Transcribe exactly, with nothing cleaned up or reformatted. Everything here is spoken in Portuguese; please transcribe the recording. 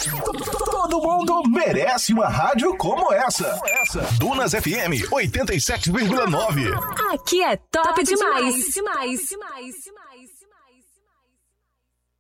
Todo mundo merece uma rádio como essa. Dunas F M oitenta e sete vírgula nove. Aqui é top, top demais. demais, demais, demais.